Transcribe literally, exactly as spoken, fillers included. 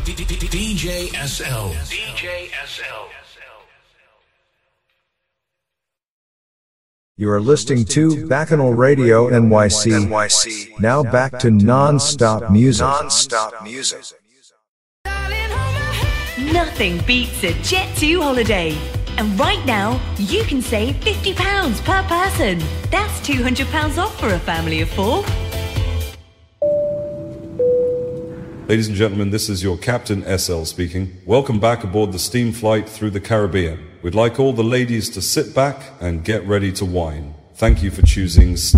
D J S L. D J S L. You are listening to Bacchanal Radio N Y C. Now back to non-stop music. Non-stop music. Nothing beats a Jet two holiday. And right now, you can save fifty pounds per person. That's two hundred pounds off for a family of four. Ladies and gentlemen, this is your Captain S L speaking. Welcome back aboard the steam flight through the Caribbean. We'd like all the ladies to sit back and get ready to wine. Thank you for choosing